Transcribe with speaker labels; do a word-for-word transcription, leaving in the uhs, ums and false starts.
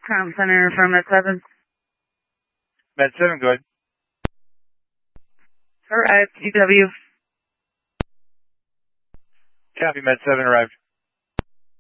Speaker 1: Crown Center for Med seven.
Speaker 2: Med seven, go ahead.
Speaker 1: Arrived, G W.
Speaker 2: Copy, Med seven arrived.